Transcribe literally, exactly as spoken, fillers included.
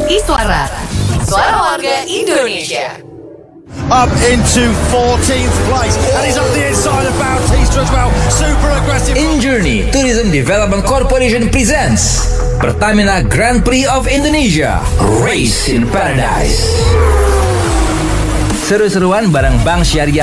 Iswara, Suara Warga Indonesia. Up into fourteenth place, and he's up the inside of Bautista as well. Super aggressive. InJourney Tourism Development Corporation presents Pertamina Grand Prix of Indonesia, Race in Paradise. Seru-seruan bareng Bank Syariah